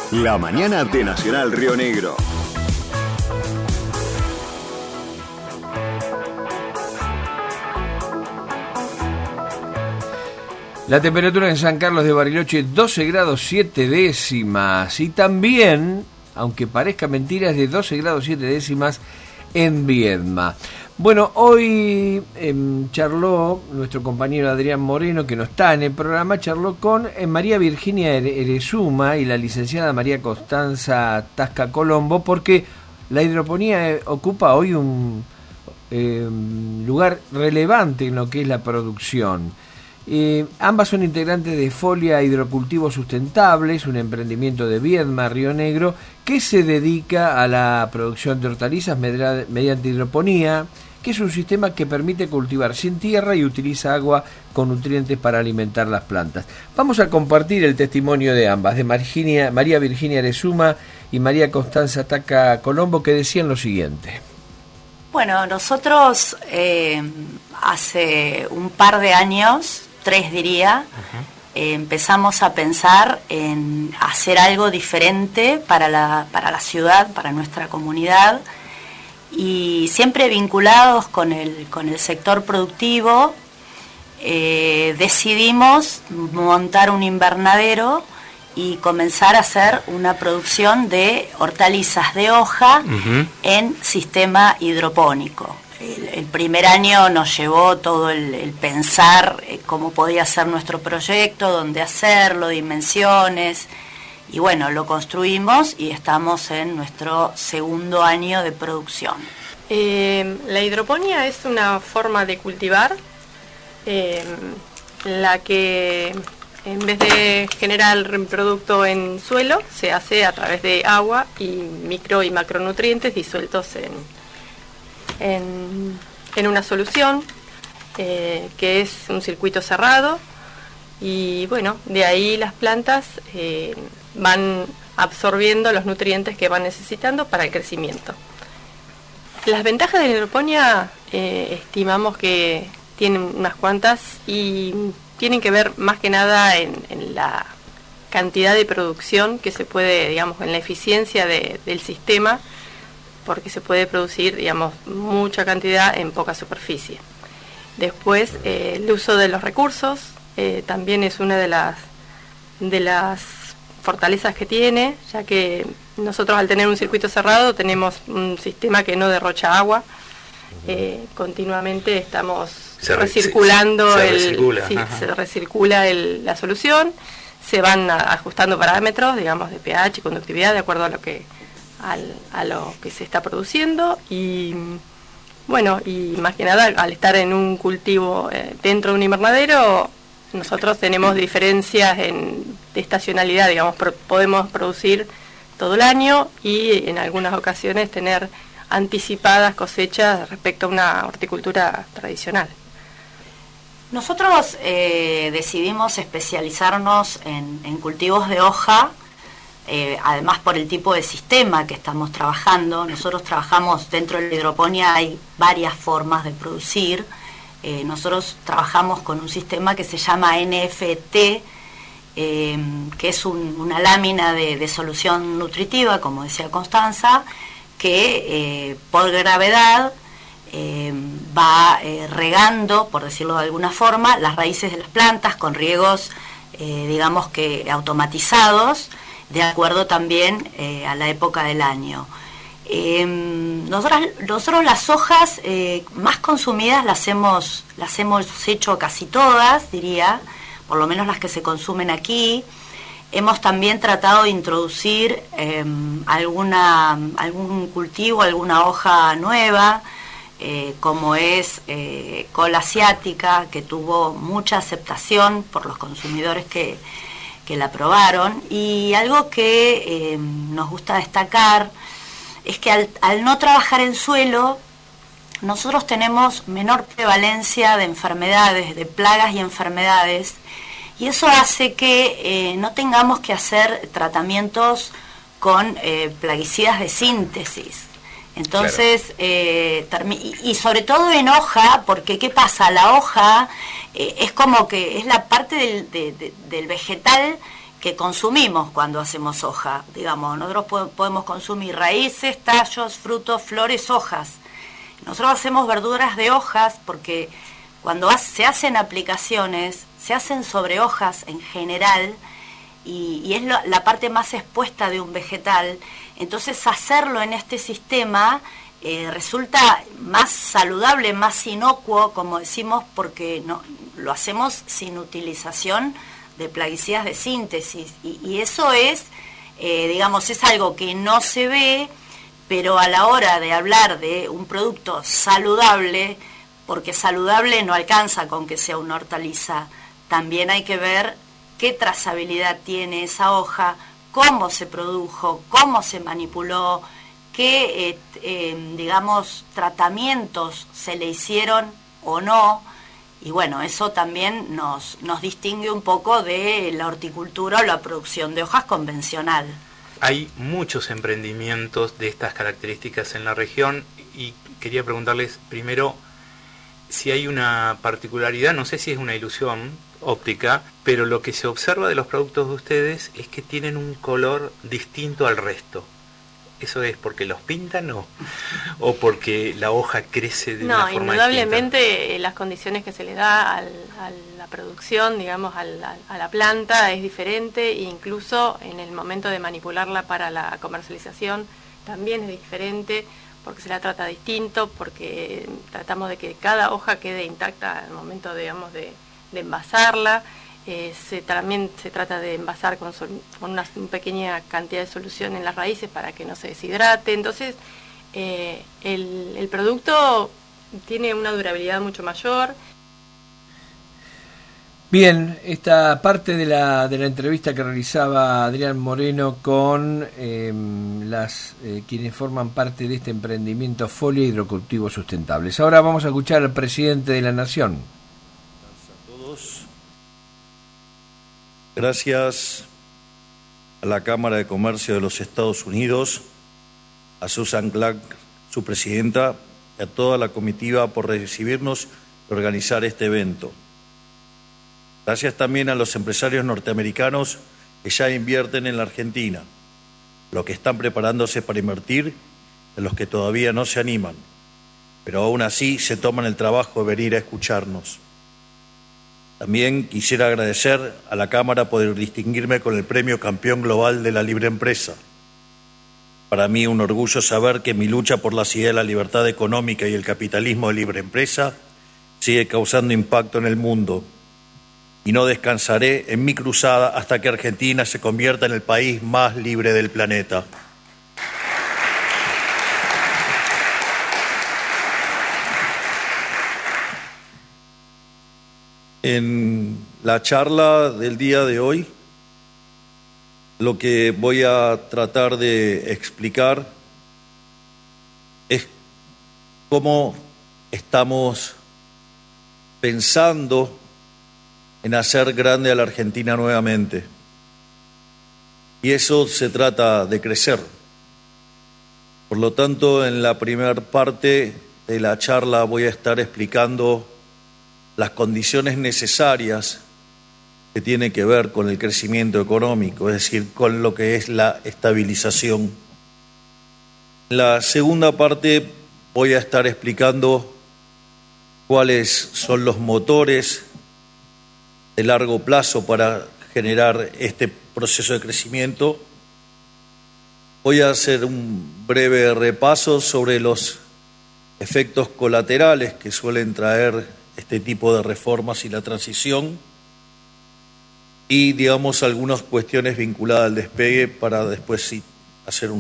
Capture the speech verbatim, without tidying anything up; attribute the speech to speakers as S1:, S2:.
S1: La mañana de Nacional Río Negro.
S2: La temperatura en San Carlos de Bariloche, doce grados siete décimas. Y también, aunque parezca mentira, es de doce grados siete décimas en Viedma. Bueno, hoy eh, charló nuestro compañero Adrián Moreno, que no está en el programa, charló con eh, María Virginia Erezuma y la licenciada María Constanza Tasca Colombo, porque la hidroponía eh, ocupa hoy un eh, lugar relevante en lo que es la producción. Eh, ambas son integrantes de Folia Hidrocultivos Sustentables, un emprendimiento de Viedma, Río Negro, que se dedica a la producción de hortalizas mediante hidroponía, que es un sistema que permite cultivar sin tierra y utiliza agua con nutrientes para alimentar las plantas. Vamos a compartir el testimonio de ambas, de Marginia, María Virginia Erezuma y María Constanza Tasca Colombo, que decían lo siguiente.
S3: Bueno, nosotros eh, hace un par de años, tres diría, uh-huh. eh, empezamos a pensar en hacer algo diferente para la, para la ciudad, para nuestra comunidad, y siempre vinculados con el, con el sector productivo, eh, decidimos montar un invernadero y comenzar a hacer una producción de hortalizas de hoja uh-huh. en sistema hidropónico. El, el primer año nos llevó todo el, el pensar eh, cómo podía ser nuestro proyecto, dónde hacerlo, dimensiones, y bueno, lo construimos y estamos en nuestro segundo año de producción.
S4: Eh, la hidroponía es una forma de cultivar eh, la que en vez de generar el producto en suelo, se hace a través de agua y micro y macronutrientes disueltos en, en, en una solución, eh, que es un circuito cerrado, y bueno, de ahí las plantas eh, van absorbiendo los nutrientes que van necesitando para el crecimiento. Las ventajas de la hidroponía eh, estimamos que tienen unas cuantas y tienen que ver más que nada en, en la cantidad de producción que se puede, digamos, en la eficiencia de, del sistema, porque se puede producir, digamos, mucha cantidad en poca superficie. Después, eh, el uso de los recursos eh, también es una de las, de las fortalezas que tiene, ya que nosotros al tener un circuito cerrado tenemos un sistema que no derrocha agua, eh, continuamente estamos se recirculando se, se, el, recircula, sí, se recircula el, la solución, se van a, ajustando parámetros, digamos, de pH y conductividad de acuerdo a lo que al, a lo que se está produciendo, y bueno, y más que nada al estar en un cultivo eh, dentro de un invernadero, nosotros tenemos diferencias en de estacionalidad, digamos, pro, podemos producir todo el año y en algunas ocasiones tener anticipadas cosechas respecto a una horticultura tradicional.
S3: Nosotros eh, decidimos especializarnos en, en cultivos de hoja, eh, además por el tipo de sistema que estamos trabajando. Nosotros trabajamos dentro de la hidroponía, hay varias formas de producir. Eh, nosotros trabajamos con un sistema que se llama N F T, eh, que es un, una lámina de, de solución nutritiva, como decía Constanza, que eh, por gravedad eh, va eh, regando, por decirlo de alguna forma, las raíces de las plantas con riegos, eh, digamos que automatizados, de acuerdo también eh, a la época del año. Eh, nosotros, nosotros las hojas eh, más consumidas las hemos, las hemos hecho casi todas, diría, por lo menos las que se consumen aquí. Hemos también tratado de introducir eh, alguna, algún cultivo, alguna hoja nueva, eh, como es eh, col asiática, que tuvo mucha aceptación por los consumidores que, que la probaron. Y algo que eh, nos gusta destacar es que al, al no trabajar en suelo, nosotros tenemos menor prevalencia de enfermedades, de plagas y enfermedades, y eso hace que eh, no tengamos que hacer tratamientos con eh, plaguicidas de síntesis. Entonces, claro. eh, y, y sobre todo en hoja, porque ¿qué pasa? La hoja eh, es como que es la parte del, de, de, del vegetal que consumimos cuando hacemos hoja. Digamos, nosotros po- podemos consumir raíces, tallos, frutos, flores, hojas. Nosotros hacemos verduras de hojas porque cuando ha- se hacen aplicaciones, se hacen sobre hojas en general, y, y es lo, la parte más expuesta de un vegetal. Entonces hacerlo en este sistema eh, resulta más saludable, más inocuo, como decimos, porque no, lo hacemos sin utilización de plaguicidas de síntesis, y, y eso es, eh, digamos, es algo que no se ve, pero a la hora de hablar de un producto saludable, porque saludable no alcanza con que sea una hortaliza, también hay que ver qué trazabilidad tiene esa hoja, cómo se produjo, cómo se manipuló, qué, eh, eh, digamos, tratamientos se le hicieron o no. Y bueno, eso también nos, nos distingue un poco de la horticultura o la producción de hojas convencional.
S5: Hay muchos emprendimientos de estas características en la región y quería preguntarles primero si hay una particularidad, no sé si es una ilusión óptica, pero lo que se observa de los productos de ustedes es que tienen un color distinto al resto. ¿Eso es porque los pintan o, o porque la hoja crece de
S4: no,
S5: una forma
S4: indudablemente
S5: distinta?
S4: eh, las condiciones que se le da al, a la producción, digamos, al, al, a la planta es diferente, e incluso en el momento de manipularla para la comercialización también es diferente, porque se la trata distinto, porque tratamos de que cada hoja quede intacta al momento, digamos, de, de envasarla. Eh, se, también se trata de envasar con, sol, con una, una pequeña cantidad de solución en las raíces para que no se deshidrate. Entonces, eh, el, el producto tiene una durabilidad mucho mayor.
S2: Bien, esta parte de la, de la entrevista que realizaba Adrián Moreno con eh, las eh, quienes forman parte de este emprendimiento Folia Hidrocultivos Sustentables. Ahora vamos a escuchar al presidente de la Nación.
S6: Gracias a la Cámara de Comercio de los Estados Unidos, a Susan Clark, su presidenta, y a toda la comitiva por recibirnos y organizar este evento. Gracias también a los empresarios norteamericanos que ya invierten en la Argentina, los que están preparándose para invertir, y los que todavía no se animan, pero aún así se toman el trabajo de venir a escucharnos. También quisiera agradecer a la Cámara por distinguirme con el Premio Campeón Global de la Libre Empresa. Para mí un orgullo saber que mi lucha por la ideas de la libertad económica y el capitalismo de libre empresa sigue causando impacto en el mundo. Y no descansaré en mi cruzada hasta que Argentina se convierta en el país más libre del planeta. En la charla del día de hoy, lo que voy a tratar de explicar es cómo estamos pensando en hacer grande a la Argentina nuevamente. Y eso se trata de crecer. Por lo tanto, en la primera parte de la charla voy a estar explicando las condiciones necesarias que tienen que ver con el crecimiento económico, es decir, con lo que es la estabilización. En la segunda parte voy a estar explicando cuáles son los motores de largo plazo para generar este proceso de crecimiento. Voy a hacer un breve repaso sobre los efectos colaterales que suelen traer este tipo de reformas y la transición, y digamos algunas cuestiones vinculadas al despegue para después sí hacer un